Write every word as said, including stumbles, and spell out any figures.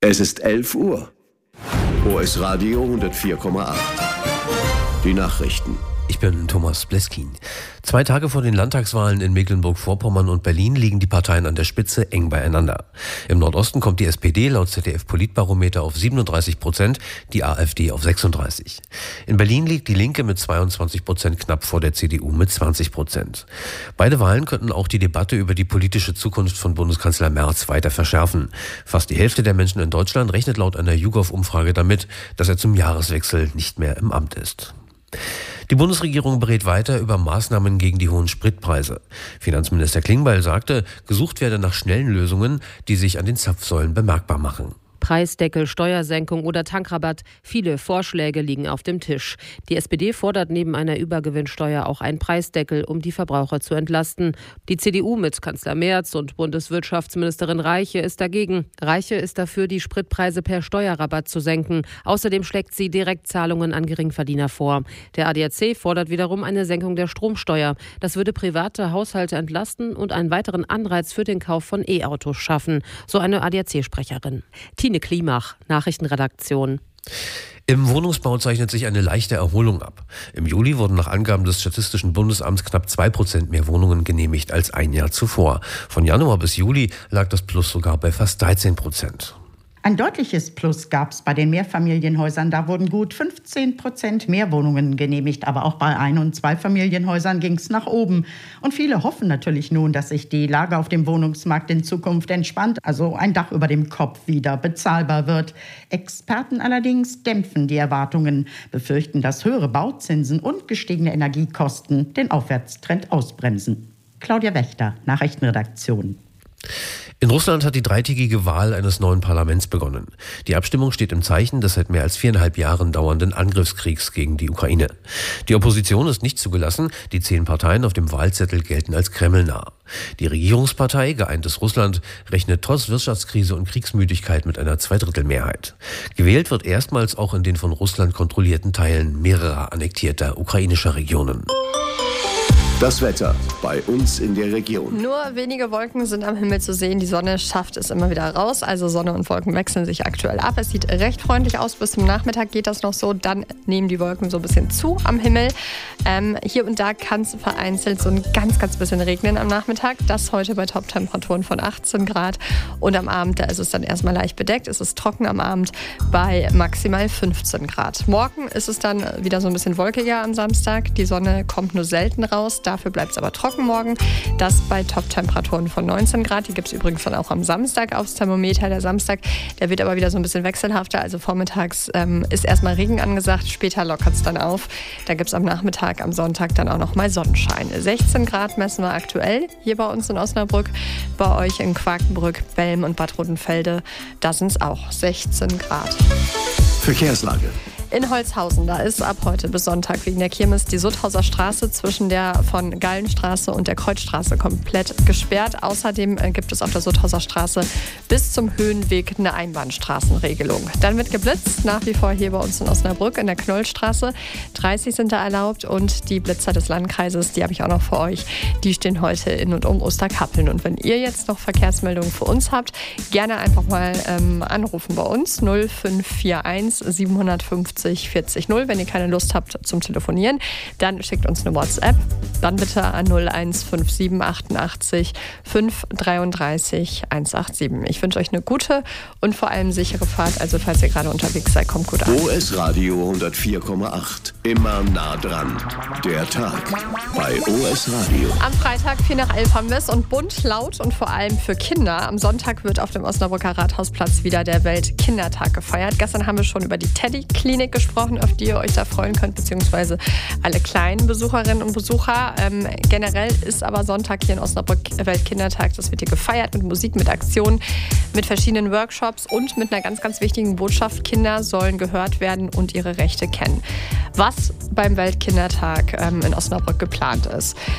Es ist elf Uhr. O S Radio hundertvier Komma acht. Die Nachrichten. Ich bin Thomas Bleskin. Zwei Tage vor den Landtagswahlen in Mecklenburg-Vorpommern und Berlin liegen die Parteien an der Spitze eng beieinander. Im Nordosten kommt die S P D laut Z D F-Politbarometer auf siebenunddreißig Prozent, die AfD auf sechsunddreißig. In Berlin liegt die Linke mit zweiundzwanzig Prozent knapp vor der C D U mit zwanzig Prozent. Beide Wahlen könnten auch die Debatte über die politische Zukunft von Bundeskanzler Merz weiter verschärfen. Fast die Hälfte der Menschen in Deutschland rechnet laut einer YouGov-Umfrage damit, dass er zum Jahreswechsel nicht mehr im Amt ist. Die Bundesregierung berät weiter über Maßnahmen gegen die hohen Spritpreise. Finanzminister Klingbeil sagte, gesucht werde nach schnellen Lösungen, die sich an den Zapfsäulen bemerkbar machen. Preisdeckel, Steuersenkung oder Tankrabatt. Viele Vorschläge liegen auf dem Tisch. Die S P D fordert neben einer Übergewinnsteuer auch einen Preisdeckel, um die Verbraucher zu entlasten. Die C D U mit Kanzler Merz und Bundeswirtschaftsministerin Reiche ist dagegen. Reiche ist dafür, die Spritpreise per Steuerrabatt zu senken. Außerdem schlägt sie Direktzahlungen an Geringverdiener vor. Der A D A C fordert wiederum eine Senkung der Stromsteuer. Das würde private Haushalte entlasten und einen weiteren Anreiz für den Kauf von E-Autos schaffen. So eine A D A C-Sprecherin. Tine Klimach, Nachrichtenredaktion. Im Wohnungsbau zeichnet sich eine leichte Erholung ab. Im Juli wurden nach Angaben des Statistischen Bundesamts knapp zwei Prozent mehr Wohnungen genehmigt als ein Jahr zuvor. Von Januar bis Juli lag das Plus sogar bei fast dreizehn Prozent. Ein deutliches Plus gab es bei den Mehrfamilienhäusern. Da wurden gut fünfzehn Prozent mehr Wohnungen genehmigt. Aber auch bei Ein- und Zweifamilienhäusern ging es nach oben. Und viele hoffen natürlich nun, dass sich die Lage auf dem Wohnungsmarkt in Zukunft entspannt, also ein Dach über dem Kopf wieder bezahlbar wird. Experten allerdings dämpfen die Erwartungen, befürchten, dass höhere Bauzinsen und gestiegene Energiekosten den Aufwärtstrend ausbremsen. Claudia Wächter, Nachrichtenredaktion. In Russland hat die dreitägige Wahl eines neuen Parlaments begonnen. Die Abstimmung steht im Zeichen des seit mehr als viereinhalb Jahren dauernden Angriffskriegs gegen die Ukraine. Die Opposition ist nicht zugelassen, die zehn Parteien auf dem Wahlzettel gelten als kremlnah. Die Regierungspartei Geeintes Russland rechnet trotz Wirtschaftskrise und Kriegsmüdigkeit mit einer Zweidrittelmehrheit. Gewählt wird erstmals auch in den von Russland kontrollierten Teilen mehrerer annektierter ukrainischer Regionen. Das Wetter bei uns in der Region. Nur wenige Wolken sind am Himmel zu sehen. Die Sonne schafft es immer wieder raus. Also Sonne und Wolken wechseln sich aktuell ab. Es sieht recht freundlich aus. Bis zum Nachmittag geht das noch so. Dann nehmen die Wolken so ein bisschen zu am Himmel. Ähm, hier und da kann es vereinzelt so ein ganz, ganz bisschen regnen am Nachmittag. Das heute bei Top-Temperaturen von achtzehn Grad. Und am Abend, da ist es dann erstmal leicht bedeckt. Es ist trocken am Abend bei maximal fünfzehn Grad. Morgen ist es dann wieder so ein bisschen wolkiger am Samstag. Die Sonne kommt nur selten raus. Dafür bleibt es aber trocken morgen. Das bei Top-Temperaturen von neunzehn Grad. Die gibt es übrigens dann auch am Samstag aufs Thermometer. Der Samstag, der wird aber wieder so ein bisschen wechselhafter. Also vormittags ähm, ist erstmal Regen angesagt. Später lockert es dann auf. Da gibt es am Nachmittag, am Sonntag dann auch noch mal Sonnenschein. sechzehn Grad messen wir aktuell hier bei uns in Osnabrück. Bei euch in Quakenbrück, Belm und Bad Rodenfelde, da sind es auch sechzehn Grad. Verkehrslage. In Holzhausen, da ist ab heute bis Sonntag wegen der Kirmes die Sutthauser Straße zwischen der von Gallenstraße und der Kreuzstraße komplett gesperrt. Außerdem gibt es auf der Sutthauser Straße bis zum Höhenweg eine Einbahnstraßenregelung. Dann wird geblitzt, nach wie vor hier bei uns in Osnabrück in der Knollstraße. dreißig sind da erlaubt und die Blitzer des Landkreises, die habe ich auch noch für euch, die stehen heute in und um Osterkappeln. Und wenn ihr jetzt noch Verkehrsmeldungen für uns habt, gerne einfach mal ähm, anrufen bei uns null fünf vier eins sieben fünf null vierzig null. Wenn ihr keine Lust habt zum Telefonieren, dann schickt uns eine WhatsApp. Dann bitte an null eins fünf sieben achtundachtzig fünf dreiunddreißig hundertsiebenundachtzig. Ich wünsche euch eine gute und vor allem sichere Fahrt. Also falls ihr gerade unterwegs seid, kommt gut an. O S Radio hundertvier Komma acht. Immer nah dran. Der Tag bei O S Radio. Am Freitag vier nach elf haben wir es und bunt, laut und vor allem für Kinder. Am Sonntag wird auf dem Osnabrücker Rathausplatz wieder der Weltkindertag gefeiert. Gestern haben wir schon über die Teddy-Klinik gesprochen, auf die ihr euch da freuen könnt, beziehungsweise alle kleinen Besucherinnen und Besucher. Ähm, generell ist aber Sonntag hier in Osnabrück Weltkindertag. Das wird hier gefeiert mit Musik, mit Aktionen, mit verschiedenen Workshops und mit einer ganz, ganz wichtigen Botschaft. Kinder sollen gehört werden und ihre Rechte kennen. Was beim Weltkindertag ähm, in Osnabrück geplant ist.